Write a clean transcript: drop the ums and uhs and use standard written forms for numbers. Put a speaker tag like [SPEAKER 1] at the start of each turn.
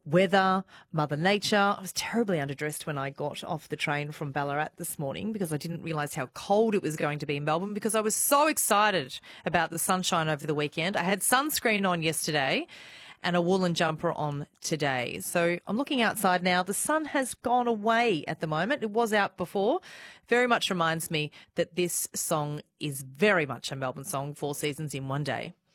[SPEAKER 1] weather, Mother Nature. I was terribly underdressed when I got off the train from Ballarat this morning because I didn't realise how cold it was going to be in Melbourne because I was so excited about the sunshine over the weekend. I had sunscreen on yesterday and a woolen jumper on today. So I'm looking outside now. The sun has gone away at the moment. It was out before. Very much reminds me that this song is very much a Melbourne song, 4 seasons in one day.